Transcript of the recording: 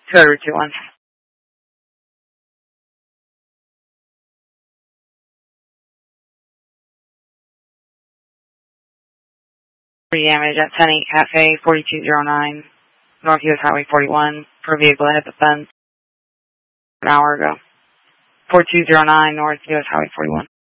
Route 21. Damage at 108 Cafe, 4209, North US Highway 41, for a vehicle that hit the fence an hour ago. 4209 North US Highway 41.